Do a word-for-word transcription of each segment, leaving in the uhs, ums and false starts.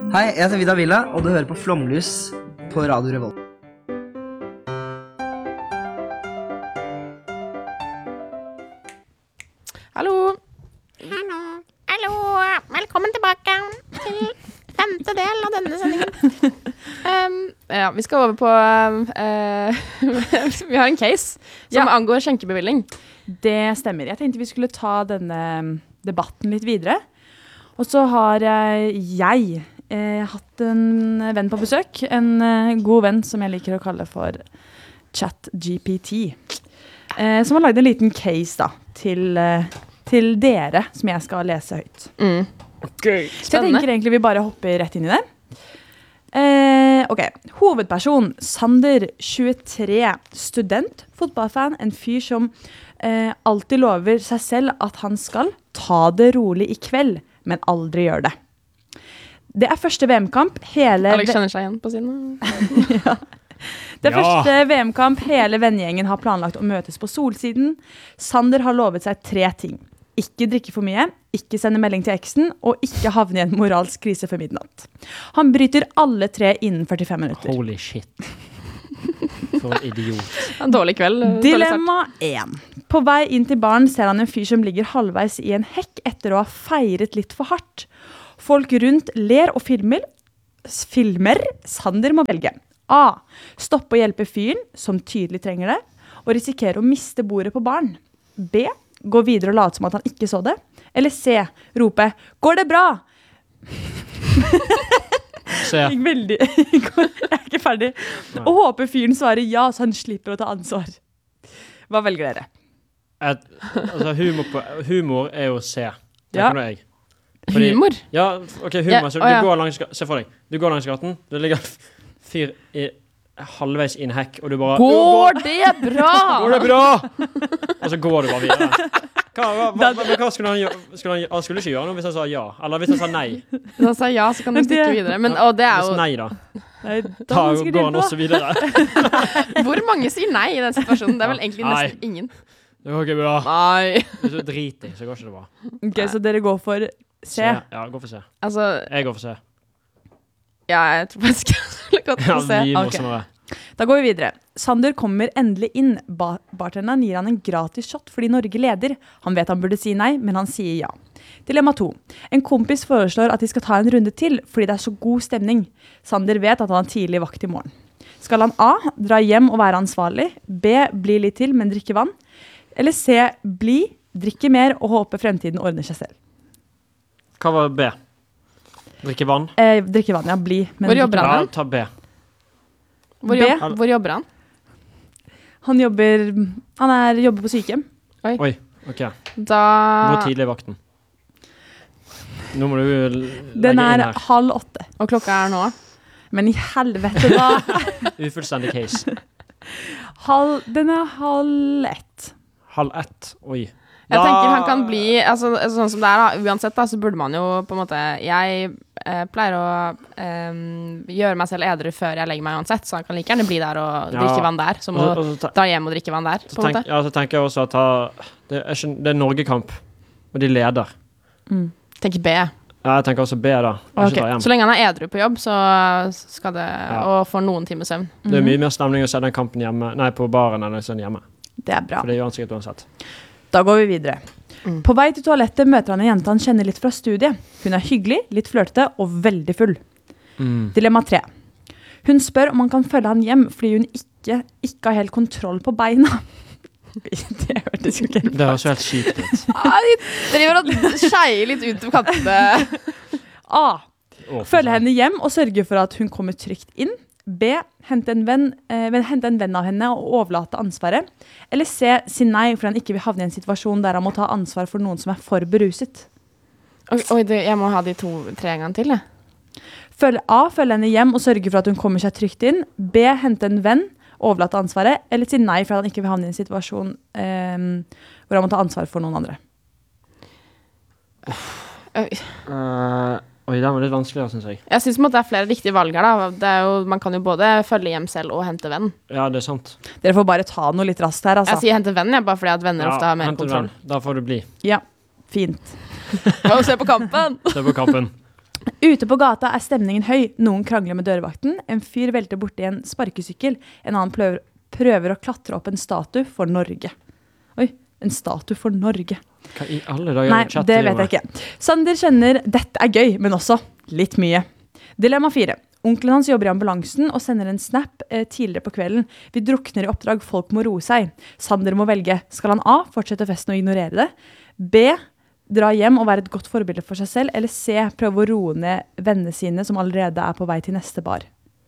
Hei, jeg heter Vidar Villa, og du hører på Flomlys på Radio Revolt. Hallo. Hallo. Hallo. Velkommen tilbake til femte del av denne sendingen. Um, ja, vi skal over på uh, vi har en case som ja. angår skjenkebevilling. Det stemmer. Jeg tenkte vi skulle ta denne debatten litt videre. Og så har jeg eh, hatt en venn på besøk, en eh, god venn som jeg liker å kalle for ChatGPT, eh, som har laget en liten case da, til, eh, til dere, som jeg skal lese høyt. Mm. Okay. Så jeg tenker egentlig vi bare hopper rett inn i det. Eh, ok, hovedperson, Sander, tjuetre, student, fotballfan, en fyr som eh, alltid lover seg selv at han skal ta det rolig i kveld, men aldri gjør det. Det er første V M-kamp hele... Alex kjenner seg igjen på sine. ja. Det er ja. første V M-kamp hele vennegjengen har planlagt å møtes på Solsiden. Sander har lovet seg tre ting. Ikke drikke for mye, ikke sende melding til eksen, og ikke havne i en moralsk krise for midnatt. Han bryter alle tre innen førtifem minutter. Holy shit. For en idiot. En dårlig kveld. Dilemma én. På vei inn til baren ser han en fyr som ligger halvveis i en hekk etter å ha feiret litt for hardt. Folk rundt ler og filmer. Filmer. Sander må velge. A. Stoppe og hjelpe fyren, som tydelig trenger det, og risikere å miste bordet på baren. B. Gå videre og late som at han ikke så det. Eller C. Rope, går det bra? C. Jeg, veldig, jeg er ikke ferdig. Nei. Og håper fyren svarer ja, så han slipper å ta ansvar. Hva velger dere? Et, altså humor, på, humor er jo C. Det ja. kan jeg. Fordi, humor? Ja, ok, humor. Ja, så å, du ja. går langs, se for deg, du går langs gaten, det ligger fyr i, halvveis i en hekk, og du bare... Går det bra? Går det bra? Og så går du bare videre. Hva, hva, hva, hva, hva skulle han gjøre? Skulle han, han skulle ikke gjøre noe hvis han sa ja, eller hvis han sa nei. Hvis han sa ja, så kan du stikke videre. Men, og det er jo... Hvis nei da. Nei, da, da går han også videre. Hvor mange sier nei i den situasjonen? Det er vel egentlig nesten nei. ingen. Det går ikke bra. Nei. Hvis du driter i, så går ikke det bra. Ok, nei. Så dere går for C? C. Ja, gå for C. Altså... Jeg går for C. Ja, jeg tror faktisk jeg skulle gått for C. Ja, mye morsommere. Okay. Da går vi videre. Sander kommer endelig inn. Ba- bartenderen gir han en gratis shot fordi Norge leder. Han vet han burde si nei, men han sier ja. Dilemma to. En kompis foreslår at de skal ta en runde til fordi det er så god stemning. Sander vet at han har tidlig vakt i morgen. Skal han A. Dra hjem og være ansvarlig? B. Bli litt til, men drikke vann? Eller C. Bli, drikke mer og håpe fremtiden ordner seg selv? Hva var B? Drikke vann? Eh, drikke vann, ja. Bli. Men hvor jobber han? Ja, ta B. Hvor, B? Jobb, hvor jobber han? Han jobber, han er, jobber på sykehjem. Oi. Oi, ok. Da... Hvor tidlig er vakten? Nå må du legge Den er inn her. halv åtte. Og klokka er nå? Men i helvete da. Ufullstendig case. halv, den er halv ett. Halv ett, oi. Jeg da... tenker han kan bli, altså, sånn som det er da, uansett da, så burde man jo på en måte, jeg eh, pleier å eh, gjøre meg selv edru før jeg legger meg uansett, så han kan like gjerne bli der og ja. drikke vann der, som å dra hjem og drikke vann der, på en måte. Ja, så tenker jeg også at ha, det, er ikke, det er Norgekamp, og de leder. Mm. Tenker B. Ja, jeg tenker også B da. Okay. Så lenge han er edru på jobb, så skal det, ja. og få noen timer søvn. Det er mye mer stemning å se den kampen hjemme, nei, på baren enn sånn hjemme. Det er bra. For det gjør han sikkert uansett. Da går vi videre. Mm. På vei til toalettet møter han en jente han kjenner litt fra studiet. Hun er hyggelig, litt flørtete og veldig full. Mm. Dilemma tre. Hun spør om han kan følge han hjem fordi hun ikke, ikke har helt kontroll på beina. Det hørtes jo ikke helt. Det høres helt sykt ut. De driver og skeier litt ut på kantene. A. Følge henne hjem og sørge for at hun kommer trygt inn. B. Hente en venn, eh, hente en venn av henne og overlate ansvaret. Eller C. Si nei fordi han ikke vil havne i en situasjon der han må ta ansvar for noen som er for beruset. Oi, oi det, jeg må ha de to, tre ganger til, jeg. Følge A. Følge henne hjem og sørge for at hun kommer seg trygt inn. B. Hente en venn, overlate ansvaret. Eller si nei fordi han ikke vil havne i en situasjon eh, hvor han må ta ansvar for noen andre. Oi. Uh, oi, det var litt vanskeligere, synes jeg. Jeg synes det er flere riktige valg her da. Det er jo, man kan jo både følge hjem selv og hente venn. Ja, det er sant. Dere får bare ta noe litt raskt her, altså. Jeg sier hente venn, ja, bare fordi at venner ja, ofte har mer kontroll. Venn. Da får du bli. Ja, fint. Ja, se på kampen! Se på kampen. Ute på gata er stemningen høy. Noen krangler med dørvakten. En fyr velter borti en sparkesykkel. En annen prøver, prøver å klatre opp en statue for Norge. Oi, en statue for Norge. Hva i alle dager Nei, chat det driver vet jeg med? ikke. Sander kjenner dette er gøy, men også litt mye. Dilemma fire. Onkelen hans jobber i ambulansen og sender en snap eh, tidligere på kvelden. Vi drukner i oppdrag, folk må roe seg. Sander må velge. Skal han A, fortsette festen og ignorere det? B, dra hjem og være et godt forbilde for seg selv, eller C, prøve å roe ned vennene sine som allerede er på vei til neste bar.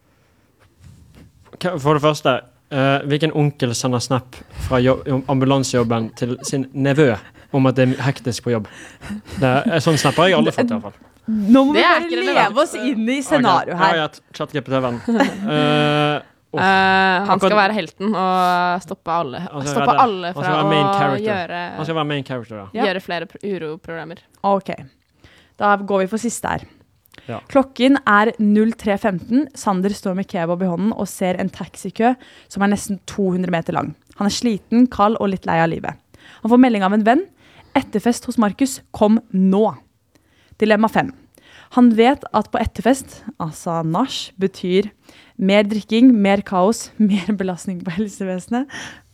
For det første, uh, hvilken onkel sender snap fra jobb, ambulansejobben til sin nevø om at det er hektisk på jobb? Det er, sånn snapper jeg aldri fått i hvert fall. Nå må Det vi er bare ikke leve relevant. oss inn i scenario Okay, her. jeg har gitt chat-G P T-venn. Uh, Uh, han skal Akkurat- være helten og stoppe alle, Han skal stoppe være det. alle Han fra skal være main å character. gjøre, Han skal være main character, da. Ja. gjøre flere pr- uroprogrammer. Ok, da går vi for siste her. Ja. Klokken er null tre femten. Sander står med kebab i hånden og ser en taxikø som er nesten to hundre meter lang. Han er sliten, kald og litt lei av livet. Han får melding av en venn. Etterfest hos Markus, kom nå. Dilemma fem. Han vet at på etterfest, altså nach, betyr mer drikking, mer kaos, mer belastning på helsevesenet,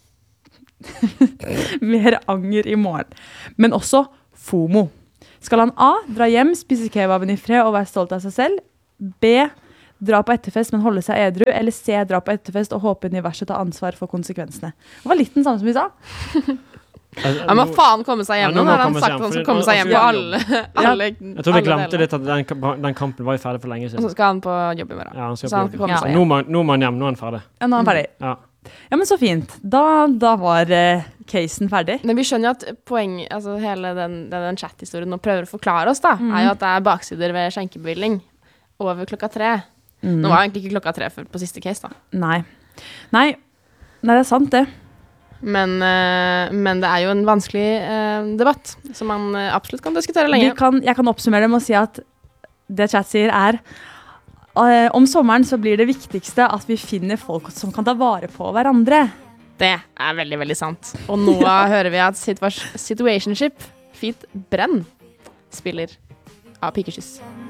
mer anger i morgen. Men også FOMO. Skal han A, dra hjem, spise kebaben i fred og være stolt av seg selv? B, dra på etterfest, men holde seg edru? Eller C, dra på etterfest og håpe universet tar ansvar for konsekvensene? Det var litt den samme som vi sa. Han må faen komme seg hjem Ja, nå nå, må har han komme sagt seg at hjem, han skal fordi komme seg nå- hjem på alle, alle, Jeg tror vi alle glemte deler. litt at den, ka- den kampen var jo ferdig for lenge Og så siden. skal han på jobb i morgen. Ja, han skal Så han på skal jobb. komme Ja. seg Nå hjem. må han- nå må han hjem, nå er han ferdig. Ja, nå er han ferdig. Ja. Ja, men så fint. Da, da var eh, casen ferdig. Men vi skjønner jo at poeng, altså hele den, den, den chat-historien nå prøver å forklare oss da, er jo at det er baksider ved skjenkebevilling over klokka tre. Mm. Nå var egentlig ikke klokka tre før på siste case da. Nei. Nei. Nei, det er sant det. Men, eh, men det er jo en vanskelig eh, debatt, som man eh, absolutt kan diskutere Vi lenge. kan, jeg kan oppsummere det med å si at det chat sier er eh, om sommeren så blir det viktigste at vi finner folk som kan ta vare på hverandre. Det er veldig, veldig sant. Og nå hører vi at situa- Situationship, Feet Brenn, spiller av Pikekyss.